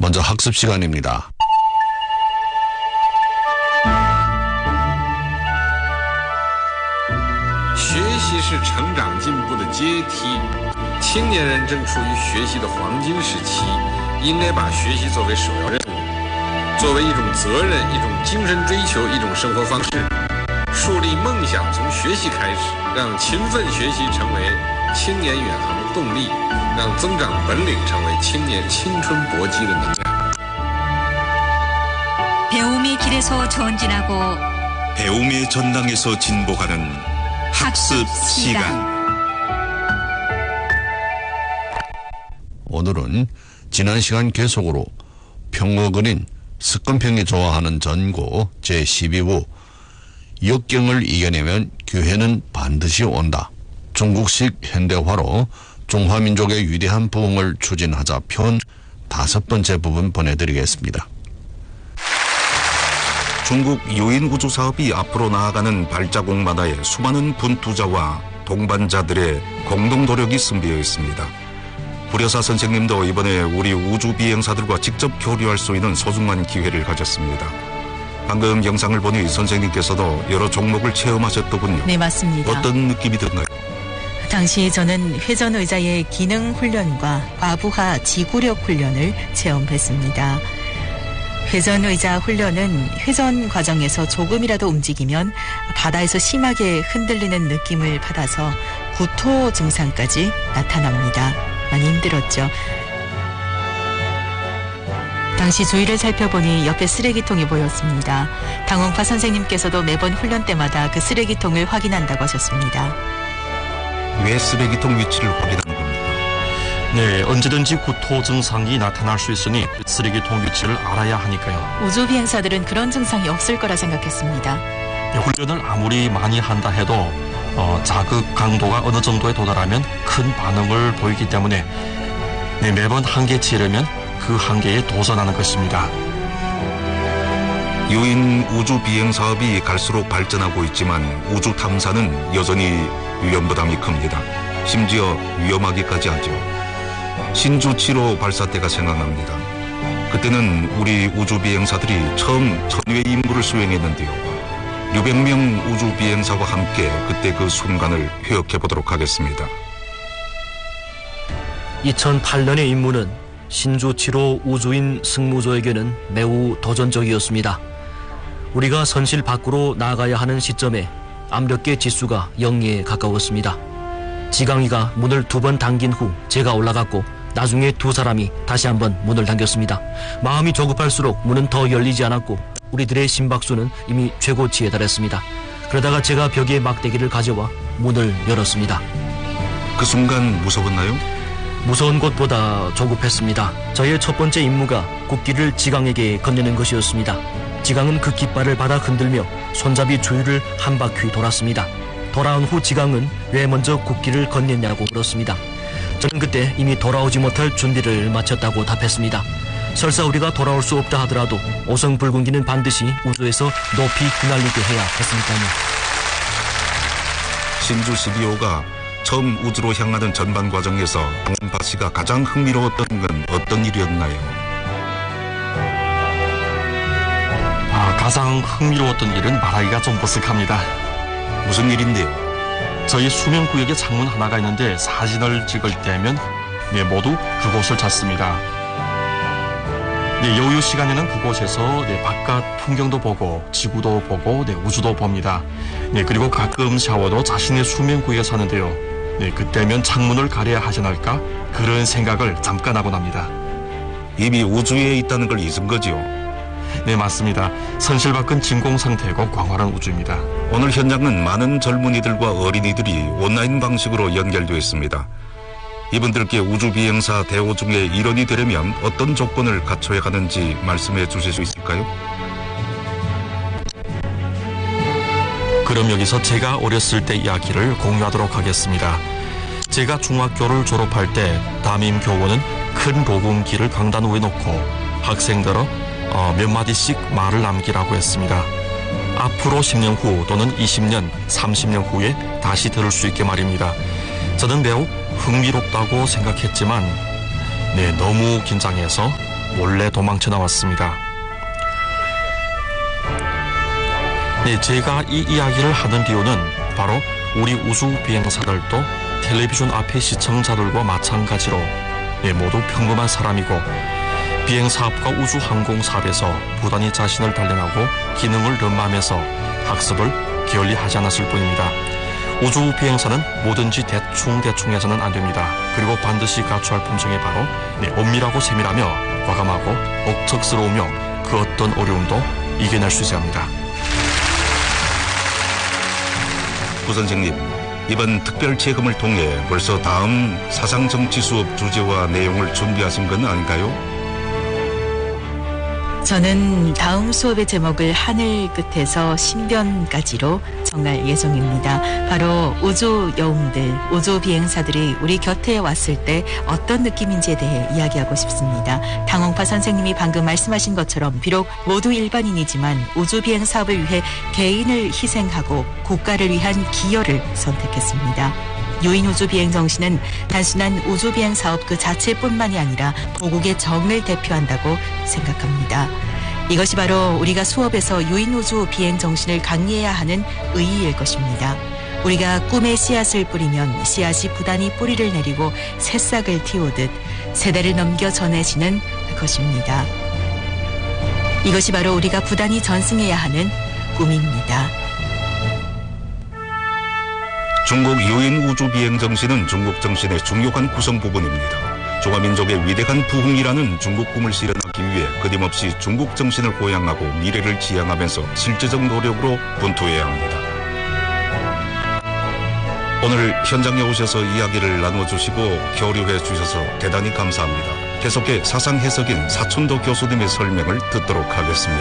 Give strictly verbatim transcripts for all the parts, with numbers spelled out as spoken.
먼저 학습 시간입니다. 学习是成长进步的阶梯，青年人正处于学习的黄金时期，应该把学习作为首要任务，作为一种责任、一种精神追求、一种生活方式。树立梦想从学习开始，让勤奋学习成为青年远航的动力，让增长本领成为青年青春搏击的能量。 배움의 길에서 전진하고 배움의 전당에서 진보하는 학습 시간. 오늘은 지난 시간 계속으로 평어근인 습관평이 좋아하는 전고 제십이 부 역경을 이겨내면 기회는 반드시 온다. 중국식 현대화로 중화민족의 위대한 부흥을 추진하자 편 다섯 번째 부분 보내드리겠습니다. 중국 유인 우주 사업이 앞으로 나아가는 발자국마다에 수많은 분투자와 동반자들의 공동 노력이 숨비어 있습니다. 불여사 선생님도 이번에 우리 우주 비행사들과 직접 교류할 수 있는 소중한 기회를 가졌습니다. 방금 영상을 보니 선생님께서도 여러 종목을 체험하셨더군요. 네, 맞습니다. 어떤 느낌이 드나요? 당시 저는 회전 의자의 기능 훈련과 과부하 지구력 훈련을 체험했습니다. 회전 의자 훈련은 회전 과정에서 조금이라도 움직이면 바다에서 심하게 흔들리는 느낌을 받아서 구토 증상까지 나타납니다. 많이 힘들었죠. 당시 주위를 살펴보니 옆에 쓰레기통이 보였습니다. 당원과 선생님께서도 매번 훈련 때마다 그 쓰레기통을 확인한다고 하셨습니다. 왜 쓰레기통 위치를 확인하는 겁니까? 네, 언제든지 구토 증상이 나타날 수 있으니 쓰레기통 위치를 알아야 하니까요. 우주 비행사들은 그런 증상이 없을 거라 생각했습니다. 네, 훈련을 아무리 많이 한다 해도 어, 자극 강도가 어느 정도에 도달하면 큰 반응을 보이기 때문에 네, 매번 한계치려면 그 한계에 도전하는 것입니다. 유인 우주 비행 사업이 갈수록 발전하고 있지만 우주 탐사는 여전히 위험 부담이 큽니다. 심지어 위험하기까지 하죠. 신주 칠 호 발사 때가 생각납니다. 그때는 우리 우주 비행사들이 처음 천회 임무를 수행했는데요. 육백 명 우주 비행사와 함께 그때 그 순간을 회역해 보도록 하겠습니다. 이천팔 년의 임무는 신주 칠 호 우주인 승무조에게는 매우 도전적이었습니다. 우리가 선실 밖으로 나가야 하는 시점에 암벽계 지수가 영에 가까웠습니다. 지강이가 문을 두 번 당긴 후 제가 올라갔고 나중에 두 사람이 다시 한번 문을 당겼습니다. 마음이 조급할수록 문은 더 열리지 않았고 우리들의 심박수는 이미 최고치에 달했습니다. 그러다가 제가 벽에 막대기를 가져와 문을 열었습니다. 그 순간 무서웠나요? 무서운 것보다 조급했습니다. 저의 첫 번째 임무가 국기를 지강에게 건네는 것이었습니다. 지강은 그 깃발을 받아 흔들며 손잡이 주위를 한 바퀴 돌았습니다. 돌아온 후 지강은 왜 먼저 국기를 건넸냐고 물었습니다. 저는 그때 이미 돌아오지 못할 준비를 마쳤다고 답했습니다. 설사 우리가 돌아올 수 없다 하더라도 오성불공기는 반드시 우주에서 높이 휘날리게 해야 했으니까요. 신주 십이 호가 처음 우주로 향하는 전반 과정에서 홍은파 씨가 가장 흥미로웠던 건 어떤 일이었나요? 아, 가장 흥미로웠던 일은 말하기가 좀 머쓱합니다. 무슨 일인데요? 저희 수면구역에 창문 하나가 있는데 사진을 찍을 때면 네, 모두 그곳을 찾습니다. 네, 여유 시간에는 그곳에서 네, 바깥 풍경도 보고 지구도 보고 네, 우주도 봅니다. 네, 그리고 가끔 샤워도 자신의 수면구역에 사는데요. 네, 그때면 창문을 가려야 하지 않을까 그런 생각을 잠깐 하곤 합니다. 이미 우주에 있다는 걸 잊은 거죠? 네, 맞습니다. 선실 밖은 진공 상태고 광활한 우주입니다. 오늘 현장은 많은 젊은이들과 어린이들이 온라인 방식으로 연결되어 있습니다. 이분들께 우주 비행사 대호 중에 일원이 되려면 어떤 조건을 갖춰야 하는지 말씀해 주실 수 있을까요? 그럼 여기서 제가 어렸을 때 이야기를 공유하도록 하겠습니다. 제가 중학교를 졸업할 때 담임 교원은 큰 녹음기를 강단 위에 놓고 학생들어 어, 몇 마디씩 말을 남기라고 했습니다. 앞으로 십 년 후 또는 이십 년, 삼십 년 후에 다시 들을 수 있게 말입니다. 저는 매우 흥미롭다고 생각했지만 네, 너무 긴장해서 몰래 도망쳐 나왔습니다. 네, 제가 이 이야기를 하는 이유는 바로 우리 우주 비행사들도 텔레비전 앞의 시청자들과 마찬가지로 네, 모두 평범한 사람이고 비행사업과 우주항공사업에서 부단히 자신을 단련하고 기능을 연마하면서 학습을 게을리하지 않았을 뿐입니다. 우주 비행사는 뭐든지 대충대충 해서는 안 됩니다. 그리고 반드시 갖춰야 할 품성이 바로 네, 엄밀하고 세밀하며 과감하고 억척스러우며 그 어떤 어려움도 이겨낼 수 있어야 합니다. 구 선생님, 이번 특별 체험을 통해 벌써 다음 사상정치 수업 주제와 내용을 준비하신 건 아닌가요? 저는 다음 수업의 제목을 하늘 끝에서 신변까지로 정할 예정입니다. 바로 우주 여웅들, 우주 비행사들이 우리 곁에 왔을 때 어떤 느낌인지에 대해 이야기하고 싶습니다. 당홍파 선생님이 방금 말씀하신 것처럼 비록 모두 일반인이지만 우주 비행 사업을 위해 개인을 희생하고 국가를 위한 기여를 선택했습니다. 유인 우주 비행 정신은 단순한 우주 비행 사업 그 자체뿐만이 아니라 보국의 정을 대표한다고 생각합니다. 이것이 바로 우리가 수업에서 유인 우주 비행 정신을 강의해야 하는 의의일 것입니다. 우리가 꿈의 씨앗을 뿌리면 씨앗이 부단히 뿌리를 내리고 새싹을 틔우듯 세대를 넘겨 전해지는 것입니다. 이것이 바로 우리가 부단히 전승해야 하는 꿈입니다. 중국 유인 우주 비행 정신은 중국 정신의 중요한 구성 부분입니다. 중화민족의 위대한 부흥이라는 중국 꿈을 실현하기 위해 끊임없이 중국 정신을 고양하고 미래를 지향하면서 실제적 노력으로 분투해야 합니다. 오늘 현장에 오셔서 이야기를 나눠주시고 교류해 주셔서 대단히 감사합니다. 계속해 사상 해석인 사촌도 교수님의 설명을 듣도록 하겠습니다.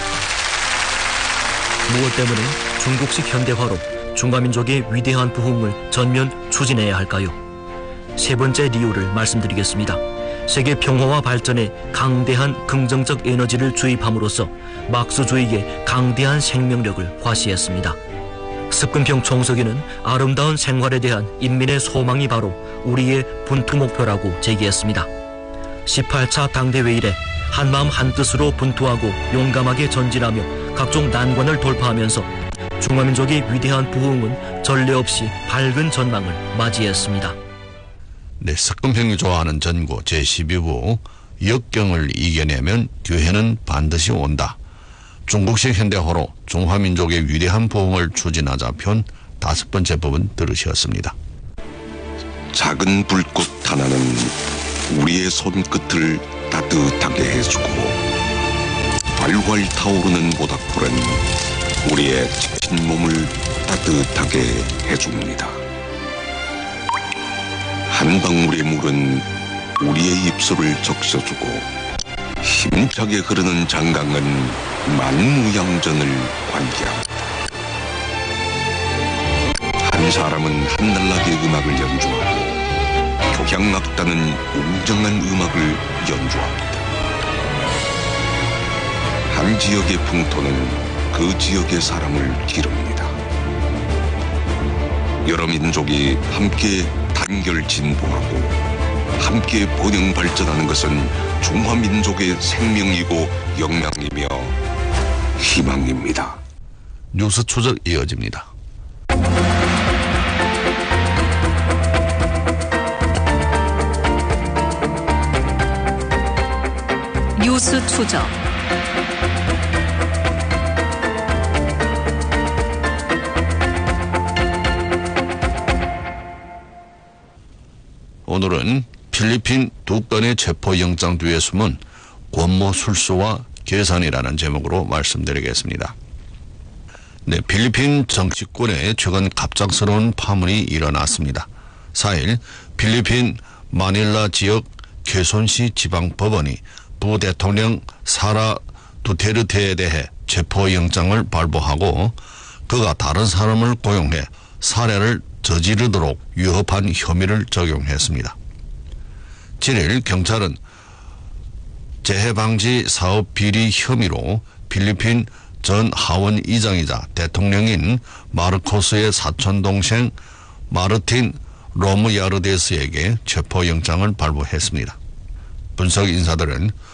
무엇 때문에 중국식 현대화로 중화민족의 위대한 부흥을 전면 추진해야 할까요? 세 번째 이유를 말씀드리겠습니다. 세계 평화와 발전에 강대한 긍정적 에너지를 주입함으로써 막스주의의 강대한 생명력을 과시했습니다. 습근평 총석이는 아름다운 생활에 대한 인민의 소망이 바로 우리의 분투 목표라고 제기했습니다. 십팔 차 당대회 이래 한마음 한뜻으로 분투하고 용감하게 전진하며 각종 난관을 돌파하면서 중화민족의 위대한 부흥은 전례 없이 밝은 전망을 맞이했습니다. 네, 습근평이 좋아하는 전고 제십이 부 역경을 이겨내면 기회는 반드시 온다. 중국식 현대화로 중화민족의 위대한 부흥을 추진하자 편 다섯 번째 부분 들으셨습니다. 작은 불꽃 하나는 우리의 손끝을 따뜻하게 해주고 활활 타오르는 모닥불은 우리의 지친 몸을 따뜻하게 해줍니다. 한 방울의 물은 우리의 입술을 적셔주고 힘차게 흐르는 장강은 만무양전을 관계합니다. 한 사람은 한날라게 음악을 연주하고 교향악단은 웅장한 음악을 연주합니다. 한 지역의 풍토는 그 지역의 사람을 기릅니다. 여러 민족이 함께 단결 진보하고 함께 번영 발전하는 것은 중화민족의 생명이고 역량이며 희망입니다. 뉴스 추적 이어집니다. 뉴스 추적. 오늘은 필리핀 두 건의 체포영장 뒤에 숨은 권모 술수와 계산이라는 제목으로 말씀드리겠습니다. 네, 필리핀 정치권에 최근 갑작스러운 파문이 일어났습니다. 사 일 필리핀 마닐라 지역 퀘손시 지방법원이 부대통령 사라 두테르테에 대해 체포영장을 발부하고 그가 다른 사람을 고용해 살해를 저지르도록 위협한 혐의를 적용했습니다. 칠 일 경찰은 재해방지 사업 비리 혐의로 필리핀 전 하원 의장이자 대통령인 마르코스의 사촌동생 마르틴 로무야르데스에게 체포영장을 발부했습니다. 분석 인사들은